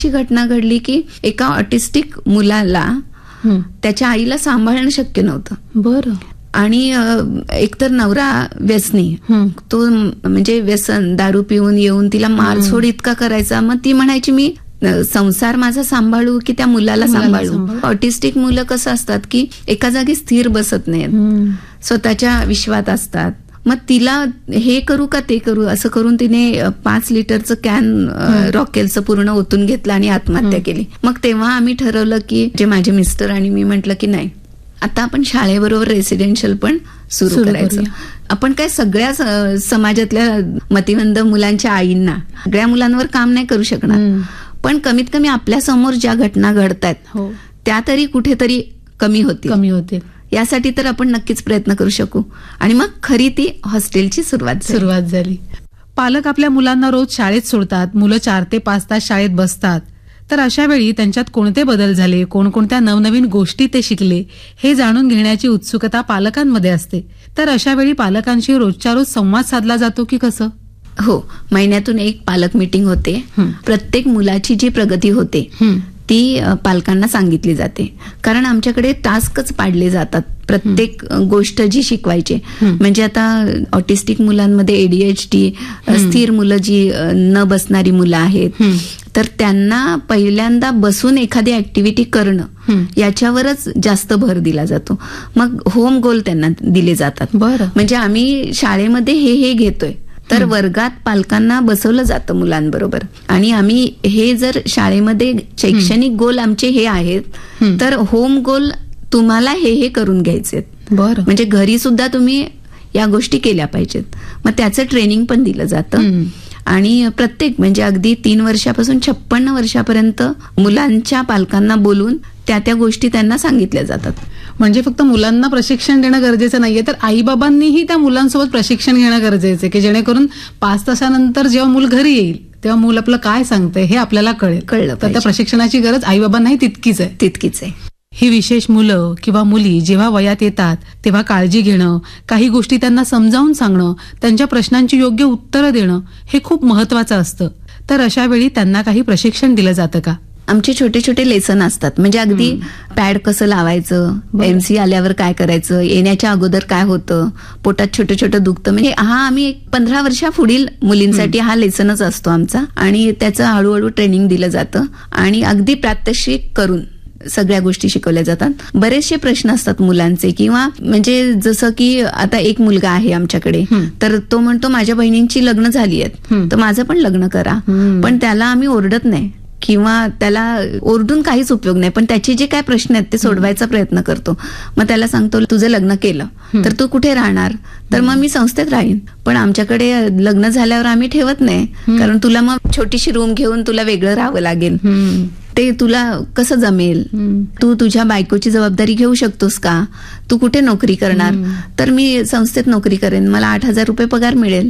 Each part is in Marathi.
घटना घडली की एका ऑटिस्टिक मुलाला त्याच्या आईला सांभाळणं शक्य नव्हतं. बरं. आणि एकतर नवरा व्यसनी, तो म्हणजे व्यसन दारू पिऊन येऊन तिला मारझोड इतका करायचा. मग ती म्हणायची मी संसार माझा सांभाळू की त्या मुलाला सांभाळू. ऑटिस्टिक मुलं कसं असतात की एका जागी स्थिर बसत नाहीत, स्वतःच्या विश्वात असतात. मग तिला हे करू का ते करू असं करून तिने 5 लिटरचं कॅन रॉकेलचं पूर्ण ओतून घेतलं आणि आत्महत्या केली. मग तेव्हा आम्ही ठरवलं की जे माझे मिस्टर आणि मी म्हटलं की नाही, आता आपण शाळेबरोबर रेसिडेन्शियल पण सुरू करायचं. आपण काय सगळ्या समाजातल्या मतिमंद मुलांच्या आईंना सगळ्या मुलांवर काम नाही करू शकणार, पण कमीत कमी आपल्या समोर ज्या घटना घडतायत त्या तरी कुठेतरी कमी होतील यासाठी तर आपण नक्कीच प्रयत्न करू शकू. आणि मग खरी ती हॉस्टेलची सुरुवात झाली. पालक आपल्या मुलांना रोज शाळेत सोडतात, मुलं 4 ते 5 तास शाळेत बसतात. तर अशा वेळी त्यांच्यात कोणते बदल झाले, कोणकोणत्या नवनवीन गोष्टी ते शिकले हे जाणून घेण्याची उत्सुकता पालकांमध्ये असते. तर अशा वेळी पालकांशी रोजच्या रोज संवाद साधला जातो की कसं? हो, महिन्यातून एक पालक मीटिंग होते. प्रत्येक मुलाची जी प्रगती होते ती पालकांना सांगितली जाते. कारण आमच्याकडे टास्कच पाडले जातात प्रत्येक गोष्ट जी शिकवायची. म्हणजे आता ऑटिस्टिक मुलांमध्ये ADHD, स्थिर मुलं जी न बसणारी मुलं आहेत, तर त्यांना पहिल्यांदा बसून एखादी ऍक्टिव्हिटी करणं याच्यावरच जास्त भर दिला जातो. मग होम गोल त्यांना दिले जातात. म्हणजे आम्ही शाळेमध्ये हे घेतोय, तर वर्गात पालकांना बसवलं जातं मुलांबरोबर. आणि आम्ही हे जर शाळेमध्ये शैक्षणिक गोल आमचे हे आहेत, तर होम गोल तुम्हाला हे करून घ्यायचे. म्हणजे घरी सुद्धा तुम्ही या गोष्टी केल्या पाहिजेत. मग त्याचं ट्रेनिंग पण दिलं जातं. आणि प्रत्येक म्हणजे अगदी 3 वर्षापासून 56 वर्षापर्यंत मुलांच्या पालकांना बोलून त्या गोष्टी त्यांना सांगितल्या जातात. म्हणजे फक्त मुलांना प्रशिक्षण देणं गरजेचं नाहीये, तर आईबाबांनीही त्या मुलांसोबत प्रशिक्षण घेणं गरजेचं आहे की जेणेकरून 5 तासानंतर जेव्हा मूल घरी येईल तेव्हा मूल आपलं काय सांगतंय हे आपल्याला कळलं. तर त्या प्रशिक्षणाची गरज आईबाबांनाही तितकीच आहे. ही विशेष मुलं किंवा मुली जेव्हा वयात येतात तेव्हा काळजी घेणं, काही गोष्टी त्यांना समजावून सांगणं, त्यांच्या प्रश्नांची योग्य उत्तरं देणं हे खूप महत्वाचं असतं. तर अशा वेळी त्यांना काही प्रशिक्षण दिलं जातं का? आमचे छोटे छोटे लेसन असतात. म्हणजे अगदी पॅड कसं लावायचं, MC आल्यावर काय करायचं, येण्याच्या अगोदर काय होतं, पोटात छोटं छोटं दुखतं. म्हणजे हा आम्ही 15 वर्षापुढील मुलींसाठी हा लेसनच असतो आमचा. आणि त्याचं हळूहळू ट्रेनिंग दिलं जातं आणि अगदी प्रात्यक्षिक करून सगळ्या गोष्टी शिकवल्या जातात. बरेचसे प्रश्न असतात मुलांचे, किंवा म्हणजे जसं की आता एक मुलगा आहे आमच्याकडे, तर तो म्हणतो माझ्या बहिणींची लग्न झाली आहेत, तर माझं पण लग्न करा. पण त्याला आम्ही ओरडत नाही किंवा त्याला ओरडून काहीच उपयोग नाही, पण त्याचे जे काय प्रश्न आहेत ते सोडवायचा प्रयत्न करतो. मग त्याला सांगतो तुझं लग्न केलं तर तू कुठे राहणार, तर मग मी संस्थेत राहीन, पण आमच्याकडे लग्न झाल्यावर आम्ही ठेवत नाही, कारण तुला मग छोटीशी रूम घेऊन तुला वेगळं राहावं लागेल, ते तुला कसं जमेल, तू तुझ्या बायकोची जबाबदारी घेऊ शकतोस का, तू कुठे नोकरी करणार, तर मी संस्थेत नोकरी करेन, मला 8,000 रुपये पगार मिळेल,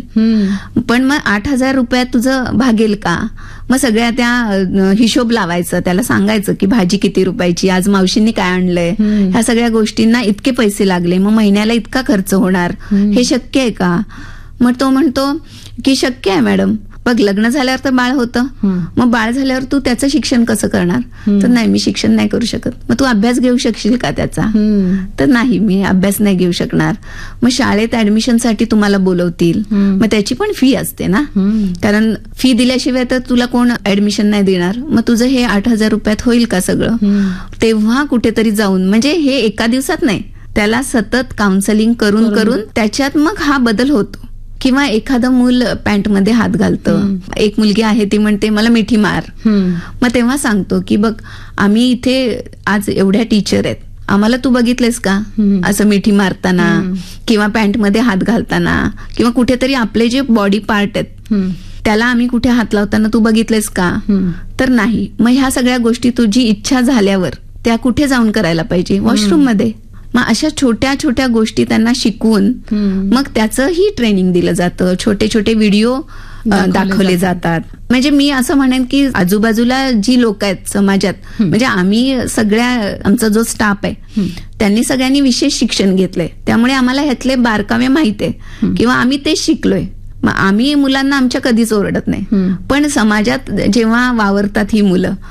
पण मग 8,000 रुपयात तुझं भागेल का. मग सगळ्या त्या हिशोब लावायचं, त्याला सांगायचं की भाजी किती रुपयाची, आज मावशींनी काय आणलंय, ह्या सगळ्या गोष्टींना इतके पैसे लागले, मग महिन्याला इतका खर्च होणार, हे शक्य आहे का. मग तो म्हणतो की शक्य आहे मॅडम, बघ लग्न झाल्यावर तर बाळ होतं, मग बाळ झाल्यावर तू त्याचं शिक्षण कसं करणार, तर नाही मी शिक्षण नाही करू शकत. मग तू अभ्यास घेऊ शकशील का त्याचा, तर नाही मी अभ्यास नाही घेऊ शकणार. मग शाळेत ऍडमिशनसाठी तुम्हाला बोलवतील, मग त्याची पण फी असते ना, कारण फी दिल्याशिवाय तर तुला कोण ऍडमिशन नाही देणार. मग तुझं हे 8,000 रुपयात होईल का सगळं. तेव्हा कुठेतरी जाऊन, म्हणजे हे एका दिवसात नाही, त्याला सतत काउन्सिलिंग करून करून त्याच्यात मग हा बदल होतो. किंवा एखादं मूल पॅन्टमध्ये हात घालतं, एक मुलगी आहे ती म्हणते मला मिठी मार, मग तेव्हा सांगतो की बघ आम्ही इथे आज एवढ्या टीचर आहेत, आम्हाला तू बघितलेस का असं मिठी मारताना किंवा पॅन्टमध्ये हात घालताना, किंवा कुठेतरी आपले जे बॉडी पार्ट आहेत त्याला आम्ही कुठे हात लावताना तू बघितलेस का, तर नाही. मग ह्या सगळ्या गोष्टी तुझी इच्छा झाल्यावर त्या कुठे जाऊन करायला पाहिजे, वॉशरूम मध्ये. मग अशा छोट्या छोट्या गोष्टी त्यांना शिकवून मग त्याचंही ट्रेनिंग दिलं जातं. छोटे छोटे व्हिडिओ दाखवले जातात. म्हणजे मी असं म्हणेन की आजूबाजूला जी लोक आहेत समाजात, म्हणजे आम्ही सगळ्या आमचा जो स्टाफ आहे त्यांनी सगळ्यांनी विशेष शिक्षण घेतलंय, त्यामुळे आम्हाला ह्यातले बारकावे माहित आहे किंवा आम्ही ते शिकलोय. मग आम्ही मुलांना आमच्या कधीच ओरडत नाही. पण समाजात जेव्हा वावरतात ही मुलं